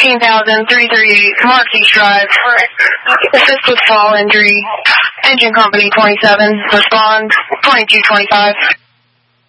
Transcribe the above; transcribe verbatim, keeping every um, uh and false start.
fifteen thousand three thirty-eight Marks East Drive. Assist with fall injury. Engine company twenty-seven. Respond twenty-two twenty-five.